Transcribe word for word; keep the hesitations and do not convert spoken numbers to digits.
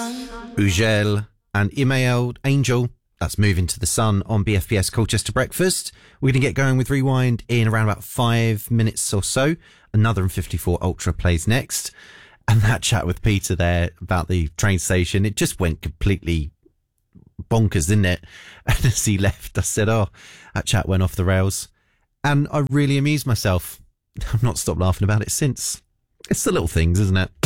Ugel and Imael Angel. That's Moving to the Sun on B F B S Colchester Breakfast. We're going to get going with Rewind in around about five minutes or so. Another in fifty-four Ultra plays next. And that chat with Peter there about the train station, it just went completely bonkers, didn't it? And as he left, I said, oh, that chat went off the rails. And I really amused myself. I've not stopped laughing about it since. It's the little things, isn't it?